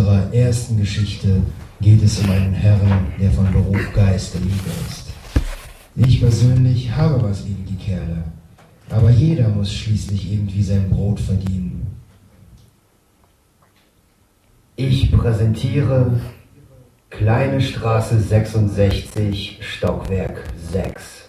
unserer ersten Geschichte geht es um einen Herrn, der von Beruf Geisterjäger ist. Ich persönlich habe was gegen die Kerle, aber jeder muss schließlich irgendwie sein Brot verdienen. Ich präsentiere Kleine Straße 66, Stockwerk 6.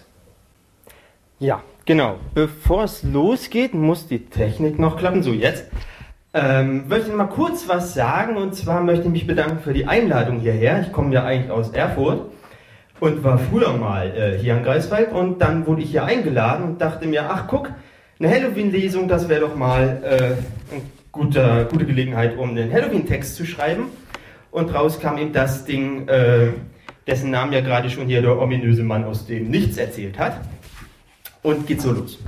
Ja, genau. Bevor es losgeht, muss die Technik noch klappen. So, jetzt möchte ich mal kurz was sagen. Und zwar möchte ich mich bedanken für die Einladung hierher. Ich komme ja eigentlich aus Erfurt und war früher mal hier in Greifswald. Und dann wurde ich hier eingeladen und dachte mir, ach guck, eine Halloween-Lesung, das wäre doch mal eine gute Gelegenheit, um einen Halloween-Text zu schreiben. Und raus kam eben das Ding, dessen Namen ja gerade schon hier der ominöse Mann aus dem Nichts erzählt hat. Und geht so los.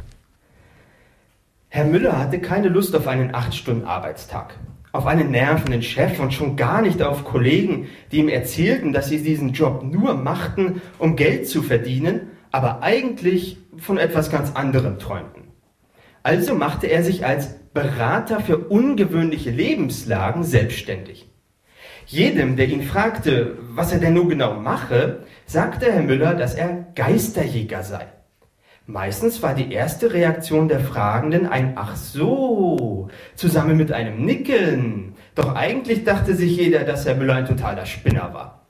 Herr Müller hatte keine Lust auf einen 8-Stunden-Arbeitstag, auf einen nervenden Chef und schon gar nicht auf Kollegen, die ihm erzählten, dass sie diesen Job nur machten, um Geld zu verdienen, aber eigentlich von etwas ganz anderem träumten. Also machte er sich als Berater für ungewöhnliche Lebenslagen selbstständig. Jedem, der ihn fragte, was er denn nun genau mache, sagte Herr Müller, dass er Geisterjäger sei. Meistens war die erste Reaktion der Fragenden ein Ach so, zusammen mit einem Nicken. Doch eigentlich dachte sich jeder, dass Herr Müller ein totaler Spinner war.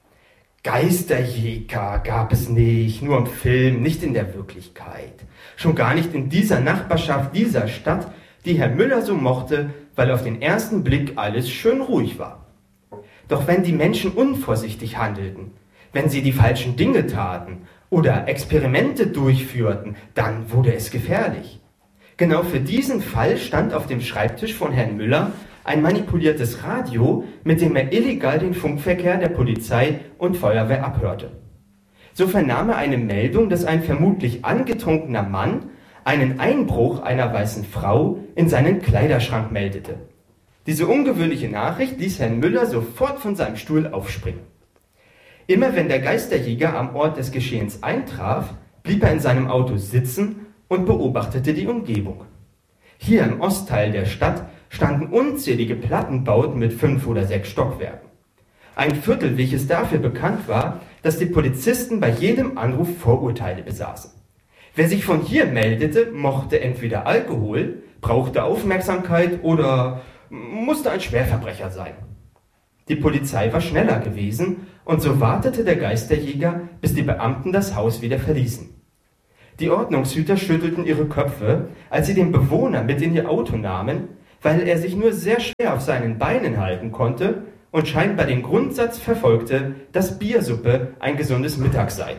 Geisterjäger gab es nicht, nur im Film, nicht in der Wirklichkeit. Schon gar nicht in dieser Nachbarschaft dieser Stadt, die Herr Müller so mochte, weil auf den ersten Blick alles schön ruhig war. Doch wenn die Menschen unvorsichtig handelten, wenn sie die falschen Dinge taten oder Experimente durchführten, dann wurde es gefährlich. Genau für diesen Fall stand auf dem Schreibtisch von Herrn Müller ein manipuliertes Radio, mit dem er illegal den Funkverkehr der Polizei und Feuerwehr abhörte. So vernahm er eine Meldung, dass ein vermutlich angetrunkener Mann einen Einbruch einer weißen Frau in seinen Kleiderschrank meldete. Diese ungewöhnliche Nachricht ließ Herrn Müller sofort von seinem Stuhl aufspringen. Immer wenn der Geisterjäger am Ort des Geschehens eintraf, blieb er in seinem Auto sitzen und beobachtete die Umgebung. Hier im Ostteil der Stadt standen unzählige Plattenbauten mit 5 oder 6 Stockwerken. Ein Viertel, welches dafür bekannt war, dass die Polizisten bei jedem Anruf Vorurteile besaßen. Wer sich von hier meldete, mochte entweder Alkohol, brauchte Aufmerksamkeit oder musste ein Schwerverbrecher sein. Die Polizei war schneller gewesen und so wartete der Geisterjäger, bis die Beamten das Haus wieder verließen. Die Ordnungshüter schüttelten ihre Köpfe, als sie den Bewohner mit in ihr Auto nahmen, weil er sich nur sehr schwer auf seinen Beinen halten konnte und scheinbar den Grundsatz verfolgte, dass Biersuppe ein gesundes Mittag sei.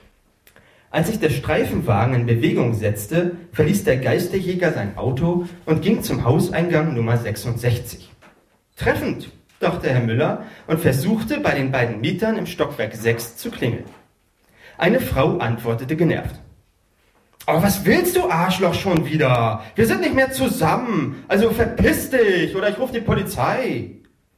Als sich der Streifenwagen in Bewegung setzte, verließ der Geisterjäger sein Auto und ging zum Hauseingang Nummer 66. Treffend, dachte Herr Müller und versuchte, bei den beiden Mietern im Stockwerk 6 zu klingeln. Eine Frau antwortete genervt. »Aber was willst du, Arschloch, schon wieder? Wir sind nicht mehr zusammen, also verpiss dich oder ich rufe die Polizei.«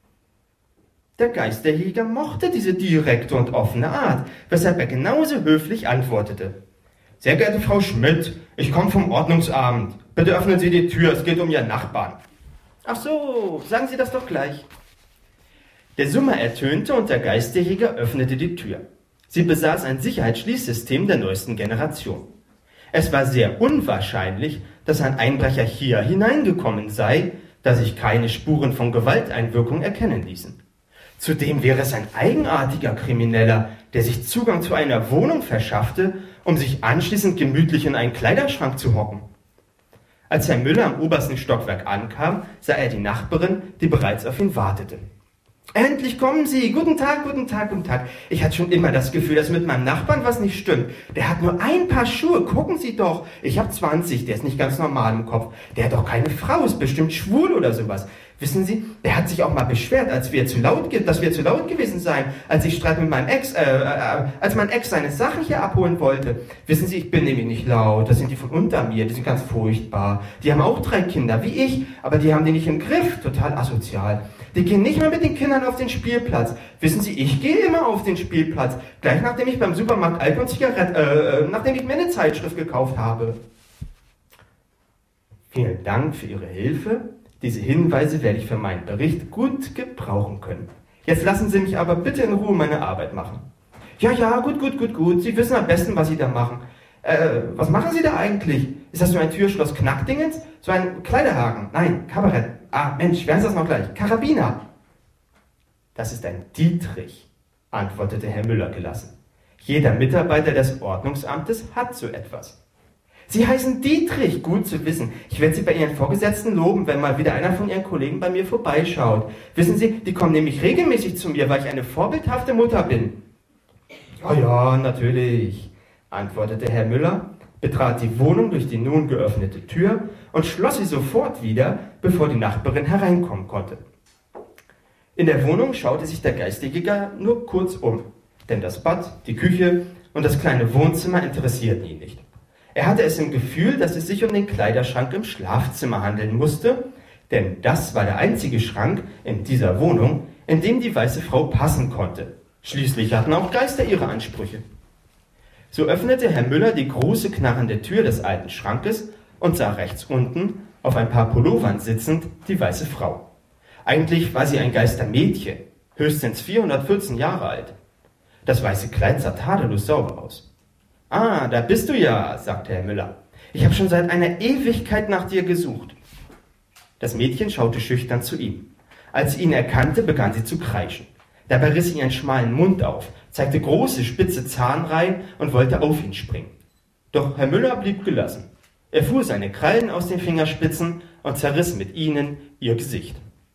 Der Geisterjäger mochte diese direkte und offene Art, weshalb er genauso höflich antwortete. »Sehr geehrte Frau Schmidt, ich komme vom Ordnungsamt. Bitte öffnen Sie die Tür, es geht um Ihren Nachbarn.« »Ach so, sagen Sie das doch gleich.« Der Summer ertönte und der Geisterjäger öffnete die Tür. Sie besaß ein Sicherheitsschließsystem der neuesten Generation. Es war sehr unwahrscheinlich, dass ein Einbrecher hier hineingekommen sei, da sich keine Spuren von Gewalteinwirkung erkennen ließen. Zudem wäre es ein eigenartiger Krimineller, der sich Zugang zu einer Wohnung verschaffte, um sich anschließend gemütlich in einen Kleiderschrank zu hocken. Als Herr Müller am obersten Stockwerk ankam, sah er die Nachbarin, die bereits auf ihn wartete. »Endlich kommen Sie! Guten Tag, guten Tag, guten Tag. Ich hatte schon immer das Gefühl, dass mit meinem Nachbarn was nicht stimmt. Der hat nur ein Paar Schuhe, gucken Sie doch. Ich habe 20, der ist nicht ganz normal im Kopf. Der hat doch keine Frau, ist bestimmt schwul oder sowas. Wissen Sie, der hat sich auch mal beschwert, dass wir zu laut gewesen seien, als ich Streit mit meinem Ex, als mein Ex seine Sachen hier abholen wollte. Wissen Sie, ich bin nämlich nicht laut, das sind die von unter mir, die sind ganz furchtbar. Die haben auch 3 Kinder, wie ich, aber die haben die nicht im Griff, total asozial. Die gehen nicht mehr mit den Kindern auf den Spielplatz. Wissen Sie, ich gehe immer auf den Spielplatz, gleich nachdem ich beim Supermarkt Alkohol und Zigaretten, nachdem ich mir eine Zeitschrift gekauft habe. Vielen Dank für Ihre Hilfe. Diese Hinweise werde ich für meinen Bericht gut gebrauchen können. Jetzt lassen Sie mich aber bitte in Ruhe meine Arbeit machen. Ja, gut. Sie wissen am besten, was Sie da machen. Was machen Sie da eigentlich? Ist das so ein Türschloss Knackdingens? So ein Kleiderhaken? Nein, Kabarett. Ah, Mensch, werden Sie das noch gleich? Karabiner. Das ist ein Dietrich, antwortete Herr Müller gelassen. Jeder Mitarbeiter des Ordnungsamtes hat so etwas. Sie heißen Dietrich, gut zu wissen. Ich werde Sie bei Ihren Vorgesetzten loben, wenn mal wieder einer von Ihren Kollegen bei mir vorbeischaut. Wissen Sie, die kommen nämlich regelmäßig zu mir, weil ich eine vorbildhafte Mutter bin. Ja, natürlich, antwortete Herr Müller, betrat die Wohnung durch die nun geöffnete Tür und schloss sie sofort wieder, bevor die Nachbarin hereinkommen konnte. In der Wohnung schaute sich der Geistige nur kurz um, denn das Bad, die Küche und das kleine Wohnzimmer interessierten ihn nicht. Er hatte es im Gefühl, dass es sich um den Kleiderschrank im Schlafzimmer handeln musste, denn das war der einzige Schrank in dieser Wohnung, in dem die weiße Frau passen konnte. Schließlich hatten auch Geister ihre Ansprüche. So öffnete Herr Müller die große knarrende Tür des alten Schrankes und sah rechts unten, auf ein paar Pullovern sitzend, die weiße Frau. Eigentlich war sie ein Geistermädchen, höchstens 414 Jahre alt. Das weiße Kleid sah tadellos sauber aus. »Ah, da bist du ja«, sagte Herr Müller. »Ich habe schon seit einer Ewigkeit nach dir gesucht.« Das Mädchen schaute schüchtern zu ihm. Als sie ihn erkannte, begann sie zu kreischen. Dabei riss sie ihren schmalen Mund auf, zeigte große, spitze Zahnreihen und wollte auf ihn springen. Doch Herr Müller blieb gelassen. Er fuhr seine Krallen aus den Fingerspitzen und zerriss mit ihnen ihr Gesicht.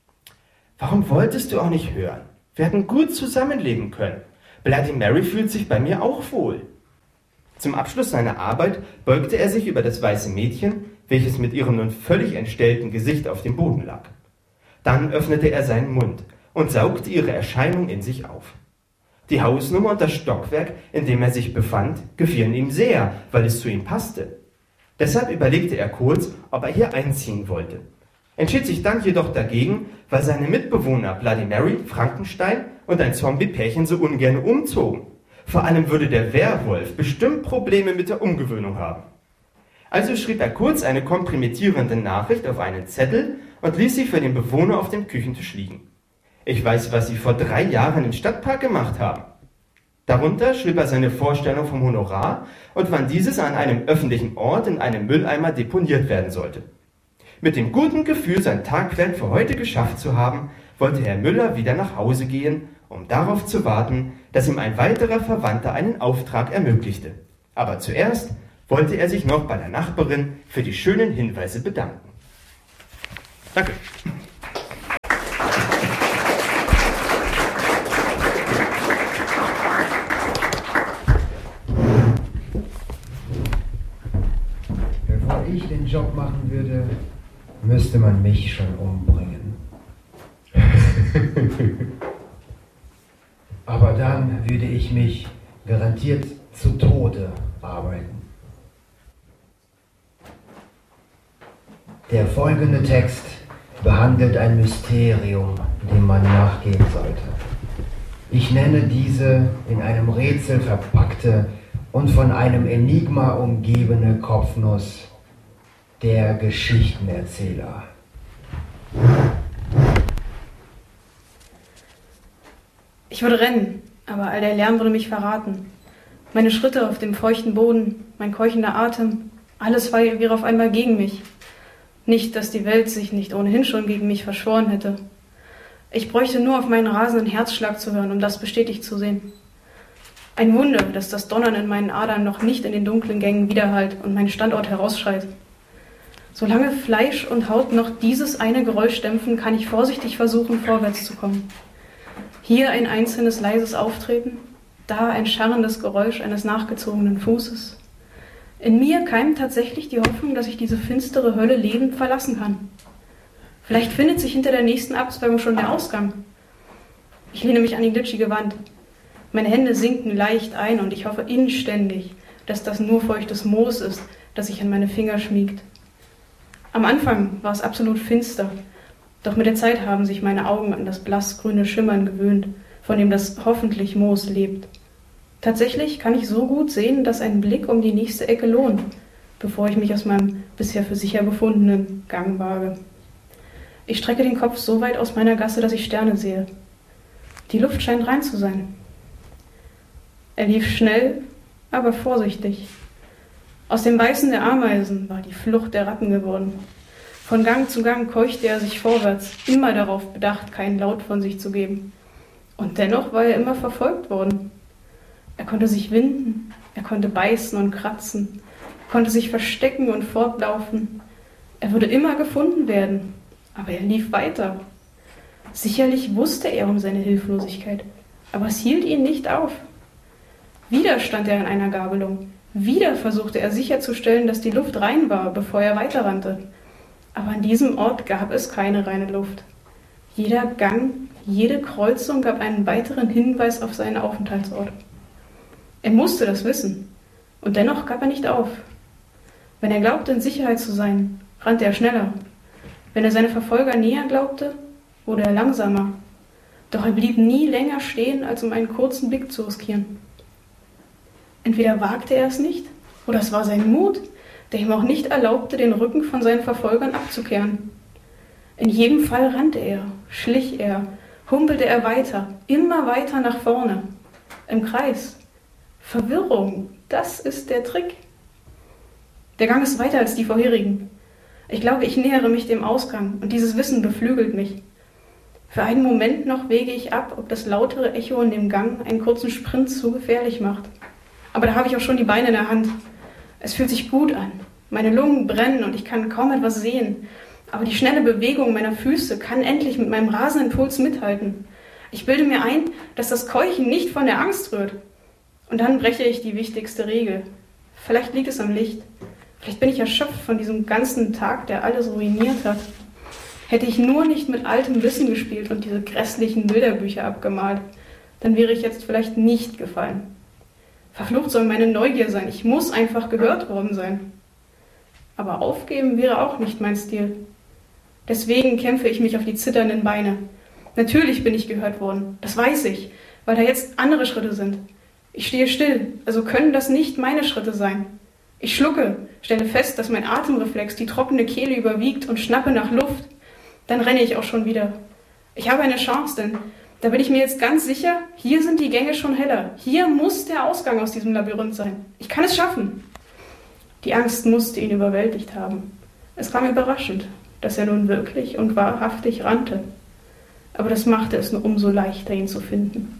»Warum wolltest du auch nicht hören? Wir hätten gut zusammenleben können. Bloody Mary fühlt sich bei mir auch wohl.« Zum Abschluss seiner Arbeit beugte er sich über das weiße Mädchen, welches mit ihrem nun völlig entstellten Gesicht auf dem Boden lag. Dann öffnete er seinen Mund und saugte ihre Erscheinung in sich auf. Die Hausnummer und das Stockwerk, in dem er sich befand, gefielen ihm sehr, weil es zu ihm passte. Deshalb überlegte er kurz, ob er hier einziehen wollte. Entschied sich dann jedoch dagegen, weil seine Mitbewohner Bloody Mary, Frankenstein und ein Zombie-Pärchen so ungern umzogen. Vor allem würde der Werwolf bestimmt Probleme mit der Umgewöhnung haben. Also schrieb er kurz eine kompromittierende Nachricht auf einen Zettel und ließ sie für den Bewohner auf dem Küchentisch liegen. Ich weiß, was Sie vor 3 Jahren im Stadtpark gemacht haben. Darunter schrieb er seine Vorstellung vom Honorar und wann dieses an einem öffentlichen Ort in einem Mülleimer deponiert werden sollte. Mit dem guten Gefühl, sein Tagwerk für heute geschafft zu haben, wollte Herr Müller wieder nach Hause gehen, um darauf zu warten, dass ihm ein weiterer Verwandter einen Auftrag ermöglichte. Aber zuerst wollte er sich noch bei der Nachbarin für die schönen Hinweise bedanken. Danke. Bevor ich den Job machen würde, müsste man mich schon umbringen. Aber dann würde ich mich garantiert zu Tode arbeiten. Der folgende Text behandelt ein Mysterium, dem man nachgehen sollte. Ich nenne diese in einem Rätsel verpackte und von einem Enigma umgebene Kopfnuss der Geschichtenerzähler. Ich würde rennen, aber all der Lärm würde mich verraten. Meine Schritte auf dem feuchten Boden, mein keuchender Atem, alles wäre auf einmal gegen mich. Nicht, dass die Welt sich nicht ohnehin schon gegen mich verschworen hätte. Ich bräuchte nur auf meinen rasenden Herzschlag zu hören, um das bestätigt zu sehen. Ein Wunder, dass das Donnern in meinen Adern noch nicht in den dunklen Gängen widerhallt und mein Standort herausschreit. Solange Fleisch und Haut noch dieses eine Geräusch dämpfen, kann ich vorsichtig versuchen, vorwärts zu kommen. Hier ein einzelnes leises Auftreten, da ein scharrendes Geräusch eines nachgezogenen Fußes. In mir keimt tatsächlich die Hoffnung, dass ich diese finstere Hölle lebend verlassen kann. Vielleicht findet sich hinter der nächsten Abzweigung schon der Ausgang. Ich lehne mich an die glitschige Wand. Meine Hände sinken leicht ein und ich hoffe inständig, dass das nur feuchtes Moos ist, das sich an meine Finger schmiegt. Am Anfang war es absolut finster, doch mit der Zeit haben sich meine Augen an das blassgrüne Schimmern gewöhnt, von dem das hoffentlich Moos lebt. Tatsächlich kann ich so gut sehen, dass ein Blick um die nächste Ecke lohnt, bevor ich mich aus meinem bisher für sicher befundenen Gang wage. Ich strecke den Kopf so weit aus meiner Gasse, dass ich Sterne sehe. Die Luft scheint rein zu sein. Er lief schnell, aber vorsichtig. Aus dem Beißen der Ameisen war die Flucht der Ratten geworden. Von Gang zu Gang keuchte er sich vorwärts, immer darauf bedacht, keinen Laut von sich zu geben. Und dennoch war er immer verfolgt worden. Er konnte sich winden, er konnte beißen und kratzen, konnte sich verstecken und fortlaufen. Er würde immer gefunden werden, aber er lief weiter. Sicherlich wusste er um seine Hilflosigkeit, aber es hielt ihn nicht auf. Wieder stand er in einer Gabelung. Wieder versuchte er sicherzustellen, dass die Luft rein war, bevor er weiterrannte. Aber an diesem Ort gab es keine reine Luft. Jeder Gang, jede Kreuzung gab einen weiteren Hinweis auf seinen Aufenthaltsort. Er musste das wissen, und dennoch gab er nicht auf. Wenn er glaubte, in Sicherheit zu sein, rannte er schneller. Wenn er seine Verfolger näher glaubte, wurde er langsamer. Doch er blieb nie länger stehen, als um einen kurzen Blick zu riskieren. Entweder wagte er es nicht, oder es war sein Mut, der ihm auch nicht erlaubte, den Rücken von seinen Verfolgern abzukehren. In jedem Fall rannte er, schlich er, humpelte er weiter, immer weiter nach vorne, im Kreis. Verwirrung, das ist der Trick. Der Gang ist weiter als die vorherigen. Ich glaube, ich nähere mich dem Ausgang, und dieses Wissen beflügelt mich. Für einen Moment noch wege ich ab, ob das lautere Echo in dem Gang einen kurzen Sprint zu gefährlich macht. Aber da habe ich auch schon die Beine in der Hand. Es fühlt sich gut an. Meine Lungen brennen und ich kann kaum etwas sehen. Aber die schnelle Bewegung meiner Füße kann endlich mit meinem rasenden Puls mithalten. Ich bilde mir ein, dass das Keuchen nicht von der Angst rührt. Und dann breche ich die wichtigste Regel. Vielleicht liegt es am Licht. Vielleicht bin ich erschöpft von diesem ganzen Tag, der alles ruiniert hat. Hätte ich nur nicht mit altem Wissen gespielt und diese grässlichen Bilderbücher abgemalt, dann wäre ich jetzt vielleicht nicht gefallen. Verflucht soll meine Neugier sein. Ich muss einfach gehört worden sein. Aber aufgeben wäre auch nicht mein Stil. Deswegen kämpfe ich mich auf die zitternden Beine. Natürlich bin ich gehört worden. Das weiß ich, weil da jetzt andere Schritte sind. Ich stehe still, also können das nicht meine Schritte sein. Ich schlucke, stelle fest, dass mein Atemreflex die trockene Kehle überwiegt und schnappe nach Luft. Dann renne ich auch schon wieder. Ich habe eine Chance, denn da bin ich mir jetzt ganz sicher, hier sind die Gänge schon heller. Hier muss der Ausgang aus diesem Labyrinth sein. Ich kann es schaffen. Die Angst musste ihn überwältigt haben. Es kam überraschend, dass er nun wirklich und wahrhaftig rannte. Aber das machte es nur umso leichter, ihn zu finden.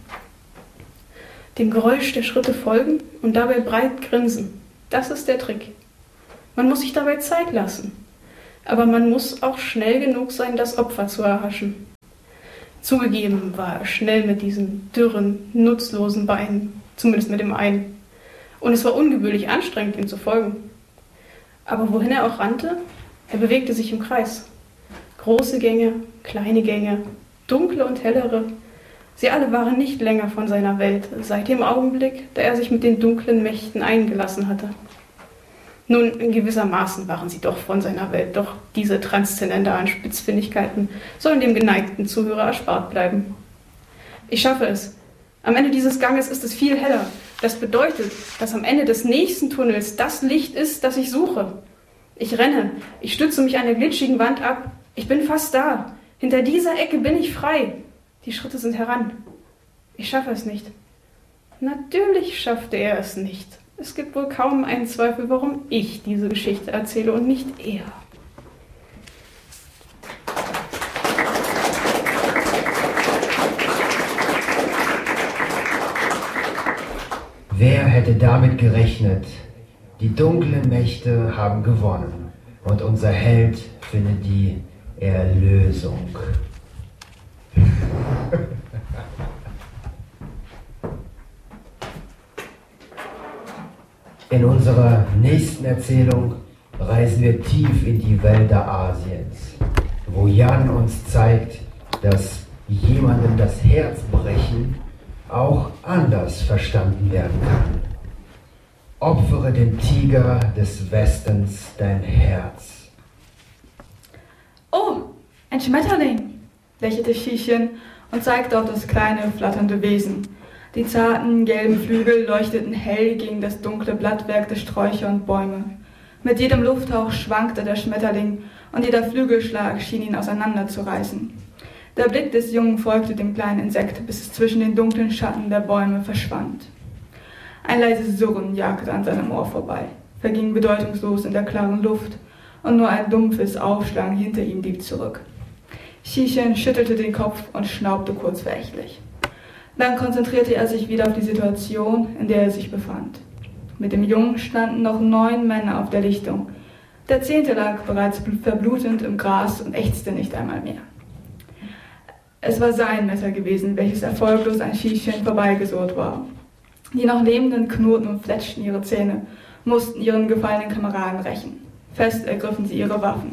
Dem Geräusch der Schritte folgen und dabei breit grinsen. Das ist der Trick. Man muss sich dabei Zeit lassen. Aber man muss auch schnell genug sein, das Opfer zu erhaschen. Zugegeben war er schnell mit diesen dürren, nutzlosen Beinen, zumindest mit dem einen. Und es war ungebührlich anstrengend, ihm zu folgen. Aber wohin er auch rannte, er bewegte sich im Kreis. Große Gänge, kleine Gänge, dunkle und hellere, sie alle waren nicht länger von seiner Welt, seit dem Augenblick, da er sich mit den dunklen Mächten eingelassen hatte. Nun, in gewissermaßen waren sie doch von seiner Welt, doch diese transzendentalen Spitzfindigkeiten sollen dem geneigten Zuhörer erspart bleiben. Ich schaffe es. Am Ende dieses Ganges ist es viel heller. Das bedeutet, dass am Ende des nächsten Tunnels das Licht ist, das ich suche. Ich renne, ich stütze mich an der glitschigen Wand ab. Ich bin fast da. Hinter dieser Ecke bin ich frei. Die Schritte sind heran. Ich schaffe es nicht. Natürlich schaffte er es nicht. Es gibt wohl kaum einen Zweifel, warum ich diese Geschichte erzähle und nicht er. Wer hätte damit gerechnet? Die dunklen Mächte haben gewonnen und unser Held findet die Erlösung. In unserer nächsten Erzählung reisen wir tief in die Wälder Asiens, wo Jan uns zeigt, dass jemandem das Herz brechen auch anders verstanden werden kann. Opfere dem Tiger des Westens dein Herz. Oh, ein Schmetterling, lächelte Schiechen und zeigte auf das kleine, flatternde Wesen. Die zarten, gelben Flügel leuchteten hell gegen das dunkle Blattwerk der Sträucher und Bäume. Mit jedem Lufthauch schwankte der Schmetterling und jeder Flügelschlag schien ihn auseinanderzureißen. Der Blick des Jungen folgte dem kleinen Insekt, bis es zwischen den dunklen Schatten der Bäume verschwand. Ein leises Surren jagte an seinem Ohr vorbei, verging bedeutungslos in der klaren Luft, und nur ein dumpfes Aufschlagen hinter ihm blieb zurück. Xischen schüttelte den Kopf und schnaubte kurz verächtlich. Dann konzentrierte er sich wieder auf die Situation, in der er sich befand. Mit dem Jungen standen noch 9 Männer auf der Lichtung. Der 10. lag bereits verblutend im Gras und ächzte nicht einmal mehr. Es war sein Messer gewesen, welches erfolglos an Xischen vorbeigesurrt war. Die noch lebenden knurrten und fletschten ihre Zähne, mussten ihren gefallenen Kameraden rächen. Fest ergriffen sie ihre Waffen.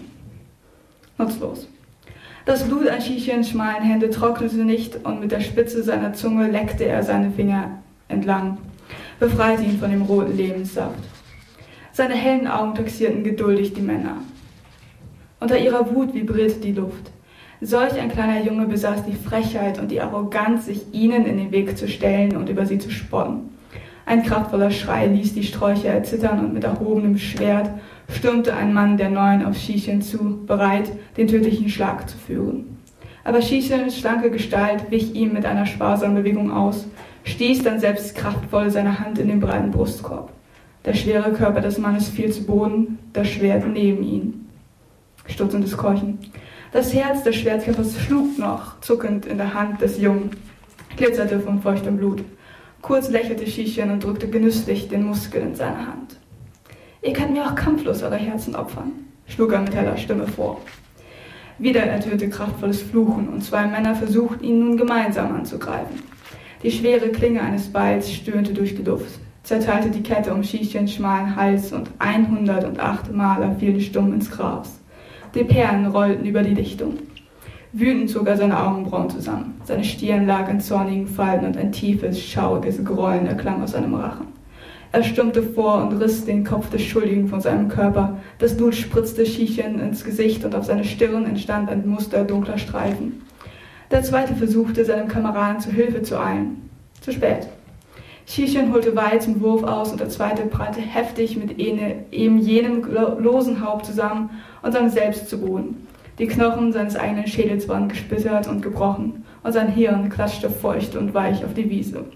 Nutzlos. Das Blut an Xichens schmalen Hände trocknete nicht und mit der Spitze seiner Zunge leckte er seine Finger entlang, befreite ihn von dem roten Lebenssaft. Seine hellen Augen taxierten geduldig die Männer. Unter ihrer Wut vibrierte die Luft. Solch ein kleiner Junge besaß die Frechheit und die Arroganz, sich ihnen in den Weg zu stellen und über sie zu spotten. Ein kraftvoller Schrei ließ die Sträucher erzittern und mit erhobenem Schwert stürmte ein Mann der 9 auf Xischen zu, bereit, den tödlichen Schlag zu führen. Aber Xichens schlanke Gestalt wich ihm mit einer sparsamen Bewegung aus, stieß dann selbst kraftvoll seine Hand in den breiten Brustkorb. Der schwere Körper des Mannes fiel zu Boden, das Schwert neben ihn. Stutzendes Keuchen. Das Herz des Schwertkämpfers schlug noch, zuckend in der Hand des Jungen, glitzerte von feuchtem Blut. Kurz lächelte Xischen und drückte genüsslich den Muskel in seine Hand. »Ihr könnt mir auch kampflos eure Herzen opfern«, schlug er mit heller Stimme vor. Wieder ertönte kraftvolles Fluchen und 2 Männer versuchten, ihn nun gemeinsam anzugreifen. Die schwere Klinge eines Beils stöhnte durch die Luft, zerteilte die Kette um Xichens schmalen Hals und 108 Maler fielen stumm ins Gras. Die Perlen rollten über die Lichtung. Wütend zog er seine Augenbrauen zusammen. Seine Stirn lag in zornigen Falten und ein tiefes, schauriges Grollen erklang aus seinem Rachen. Er stürmte vor und riss den Kopf des Schuldigen von seinem Körper. Das Blut spritzte Xichen ins Gesicht und auf seine Stirn entstand ein Muster dunkler Streifen. Der zweite versuchte, seinem Kameraden zu Hilfe zu eilen. Zu spät. Xichen holte weit zum Wurf aus und der zweite prallte heftig mit eben jenem losen Haupt zusammen und sank selbst zu Boden. Die Knochen seines eigenen Schädels waren gesplittert und gebrochen und sein Hirn klatschte feucht und weich auf die Wiese.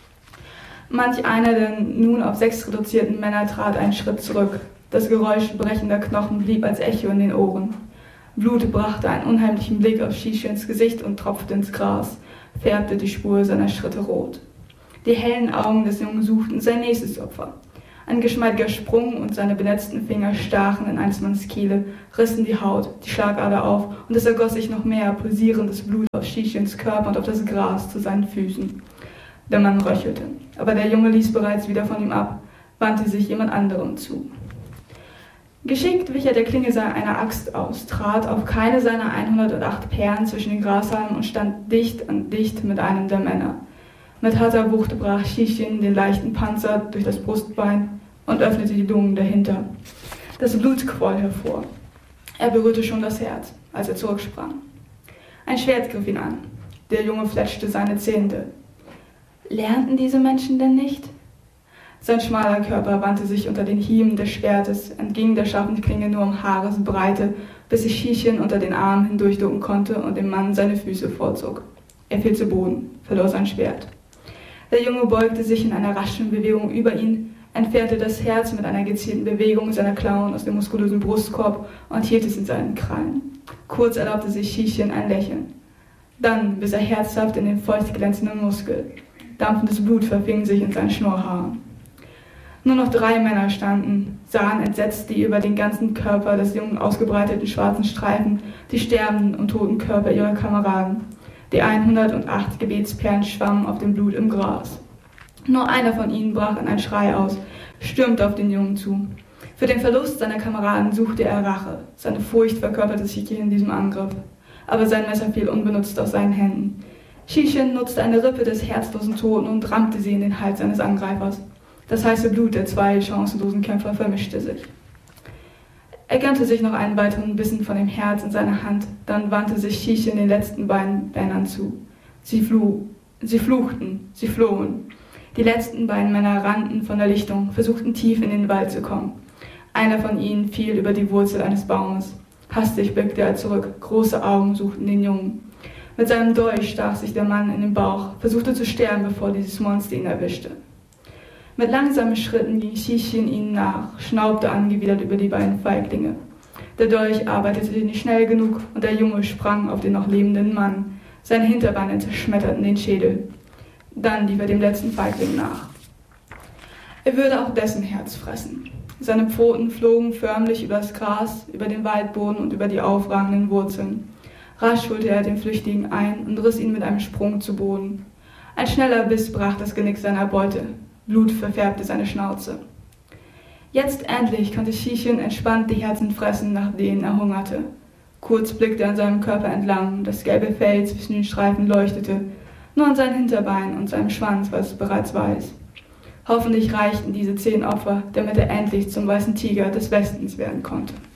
Manch einer der nun auf 6 reduzierten Männer trat einen Schritt zurück. Das Geräusch brechender Knochen blieb als Echo in den Ohren. Blut brachte einen unheimlichen Blick auf Xichens Gesicht und tropfte ins Gras, färbte die Spur seiner Schritte rot. Die hellen Augen des Jungen suchten sein nächstes Opfer. Ein geschmeidiger Sprung und seine benetzten Finger stachen in eines Manns Kehle, rissen die Haut, die Schlagader auf und es ergoss sich noch mehr pulsierendes Blut auf Xichens Körper und auf das Gras zu seinen Füßen. Der Mann röchelte, aber der Junge ließ bereits wieder von ihm ab, wandte sich jemand anderem zu. Geschickt wich er der Klinge einer Axt aus, trat auf keine seiner 108 Perlen zwischen den Grashalmen und stand dicht an dicht mit einem der Männer. Mit harter Wucht brach Xichin den leichten Panzer durch das Brustbein und öffnete die Lungen dahinter. Das Blut quoll hervor. Er berührte schon das Herz, als er zurücksprang. Ein Schwert griff ihn an. Der Junge fletschte seine Zähne. Lernten diese Menschen denn nicht? Sein schmaler Körper wandte sich unter den Hieben des Schwertes, entging der scharfen Klinge nur um Haaresbreite, bis sich Xichin unter den Armen hindurchducken konnte und dem Mann seine Füße vorzog. Er fiel zu Boden, verlor sein Schwert. Der Junge beugte sich in einer raschen Bewegung über ihn, entfernte das Herz mit einer gezielten Bewegung seiner Klauen aus dem muskulösen Brustkorb und hielt es in seinen Krallen. Kurz erlaubte sich Xichin ein Lächeln. Dann biss er herzhaft in den feucht glänzenden Muskel. Dampfendes Blut verfing sich in seinen Schnurrhaaren. Nur noch 3 Männer standen, sahen entsetzt die über den ganzen Körper des Jungen ausgebreiteten schwarzen Streifen, die sterbenden und toten Körper ihrer Kameraden. Die 108 Gebetsperlen schwammen auf dem Blut im Gras. Nur einer von ihnen brach in einen Schrei aus, stürmte auf den Jungen zu. Für den Verlust seiner Kameraden suchte er Rache. Seine Furcht verkörperte sich in diesem Angriff. Aber sein Messer fiel unbenutzt aus seinen Händen. Xichin nutzte eine Rippe des herzlosen Toten und rammte sie in den Hals seines Angreifers. Das heiße Blut der 2 chancenlosen Kämpfer vermischte sich. Er gönnte sich noch einen weiteren Bissen von dem Herz in seiner Hand, dann wandte sich Xichin den letzten beiden Männern zu. Sie fluchten, sie flohen. Die letzten beiden Männer rannten von der Lichtung, versuchten tief in den Wald zu kommen. Einer von ihnen fiel über die Wurzel eines Baumes. Hastig blickte er zurück, große Augen suchten den Jungen. Mit seinem Dolch stach sich der Mann in den Bauch, versuchte zu sterben, bevor dieses Monster ihn erwischte. Mit langsamen Schritten ging Xixin ihnen nach, schnaubte angewidert über die beiden Feiglinge. Der Dolch arbeitete nicht schnell genug und der Junge sprang auf den noch lebenden Mann. Seine Hinterbeine zerschmetterten den Schädel. Dann lief er dem letzten Feigling nach. Er würde auch dessen Herz fressen. Seine Pfoten flogen förmlich über das Gras, über den Waldboden und über die aufragenden Wurzeln. Rasch holte er den Flüchtigen ein und riss ihn mit einem Sprung zu Boden. Ein schneller Biss brach das Genick seiner Beute. Blut verfärbte seine Schnauze. Jetzt endlich konnte Xixin entspannt die Herzen fressen, nach denen er hungerte. Kurz blickte er an seinem Körper entlang, das gelbe Fell zwischen den Streifen leuchtete. Nur an seinem Hinterbein und seinem Schwanz war es bereits weiß. Hoffentlich reichten diese 10 Opfer, damit er endlich zum weißen Tiger des Westens werden konnte.